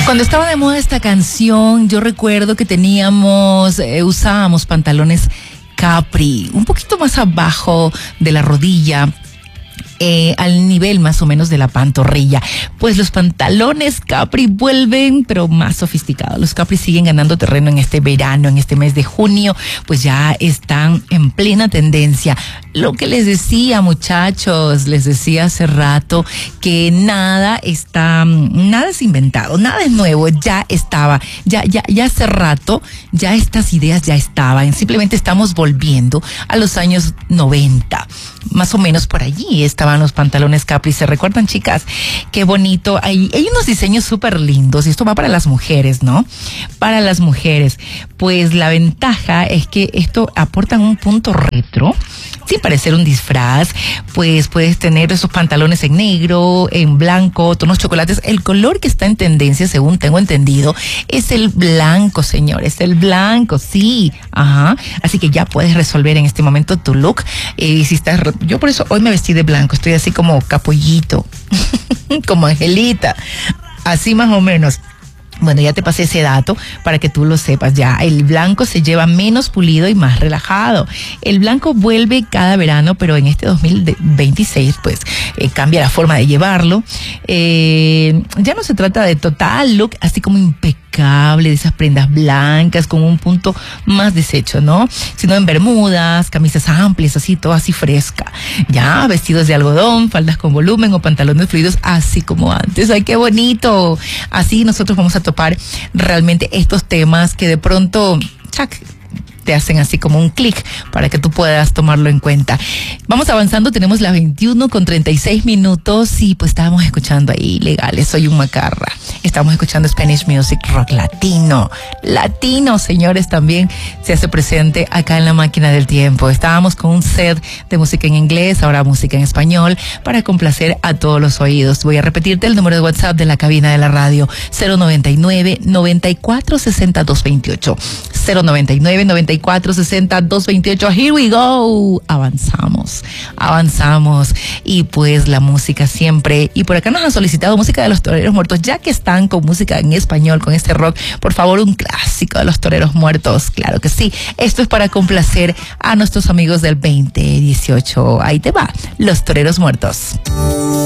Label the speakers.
Speaker 1: Cuando estaba de moda esta canción, yo recuerdo que usábamos pantalones Capri, un poquito más abajo de la rodilla, al nivel más o menos de la pantorrilla. Pues los pantalones Capri vuelven, pero más sofisticados. Los Capri siguen ganando terreno en este verano, en este mes de junio, pues ya están en plena tendencia. Lo que les decía, muchachos, les decía hace rato que nada es inventado, nada es nuevo, ya estaba, ya hace rato, ya estas ideas ya estaban, simplemente estamos volviendo a los años 90, más o menos por allí estaban los pantalones Capri. ¿Se recuerdan, chicas? Qué bonito, hay unos diseños súper lindos, y esto va para las mujeres, ¿no? Para las mujeres, pues la ventaja es que esto aportan un punto retro, sin parecer un disfraz, pues puedes tener esos pantalones en negro, en blanco, tonos chocolates. El color que está en tendencia, según tengo entendido, es el blanco, señores, el blanco, sí, ajá. Así que ya puedes resolver en este momento tu look. Yo por eso hoy me vestí de blanco, estoy así como capullito, como Angelita, así más o menos. Bueno, ya te pasé ese dato para que tú lo sepas. Ya el blanco se lleva menos pulido y más relajado. El blanco vuelve cada verano, pero en este 2026 pues cambia la forma de llevarlo. Ya no se trata de total look así como impecable, de esas prendas blancas con un punto más deshecho, ¿no? Sino en bermudas, camisas amplias, así, todo así fresca. Ya, vestidos de algodón, faldas con volumen o pantalones fluidos, así como antes. ¡Ay, qué bonito! Así nosotros vamos a topar realmente estos temas que de pronto, te hacen así como un clic para que tú puedas tomarlo en cuenta. Vamos avanzando, tenemos las 21:36 y pues estábamos escuchando ahí Legales, Soy un Macarra. Estamos escuchando Spanish Music, rock latino, señores, también se hace presente acá en la máquina del tiempo. Estábamos con un set de música en inglés, ahora música en español, para complacer a todos los oídos. Voy a repetirte el número de WhatsApp de la cabina de la radio, 099-9460-228. 099-9460-228. Here we go. Avanzamos. Y pues la música siempre. Y por acá nos han solicitado música de los Toreros Muertos, ya que están con música en español, con este rock. Por favor, un clásico de los Toreros Muertos. Claro que sí. Esto es para complacer a nuestros amigos del 2018. Ahí te va, Los Toreros Muertos.